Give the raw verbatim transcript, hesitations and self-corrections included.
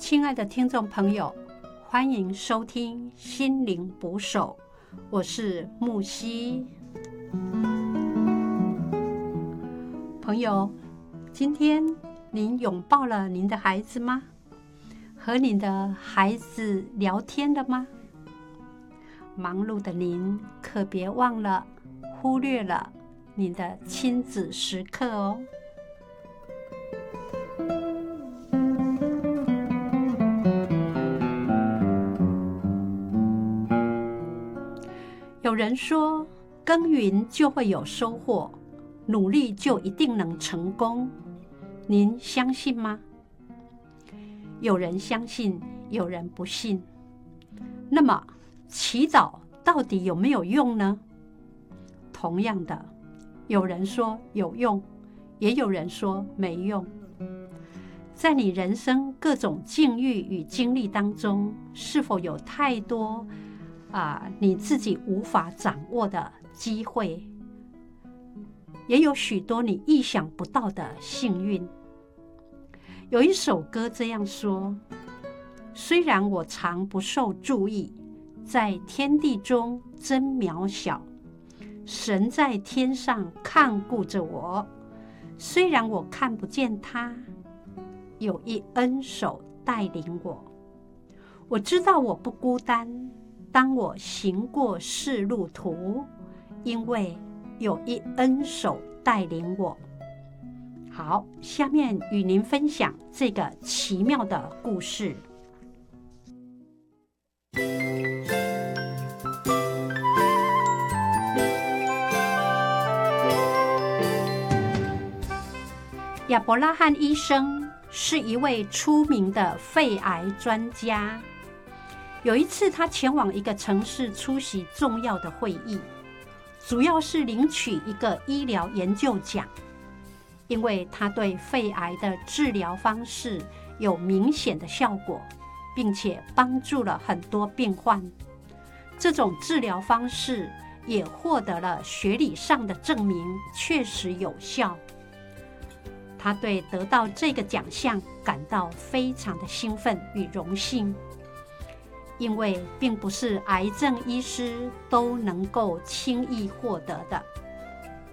亲爱的听众朋友，欢迎收听心灵捕手，我是木希。朋友，今天您拥抱了您的孩子吗？和您的孩子聊天了吗？忙碌的您可别忘了忽略了你的亲子时刻哦。有人说，耕耘就会有收获，努力就一定能成功。您相信吗？有人相信，有人不信。那么，祈祷到底有没有用呢？同样的，有人说有用，也有人说没用。在你人生各种境遇与经历当中，是否有太多啊，你自己无法掌握的机会，也有许多你意想不到的幸运。有一首歌这样说：虽然我常不受注意，在天地中真渺小，神在天上看顾着我。虽然我看不见他，有一恩手带领我。我知道我不孤单，当我行过世路途，因为有一恩手带领我。好，下面与您分享这个奇妙的故事。亚伯拉罕医生是一位出名的肺癌专家。有一次，他前往一个城市出席重要的会议，主要是领取一个医疗研究奖，因为他对肺癌的治疗方式有明显的效果，并且帮助了很多病患。这种治疗方式也获得了学理上的证明，确实有效。他对得到这个奖项感到非常的兴奋与荣幸，因为并不是癌症医师都能够轻易获得的。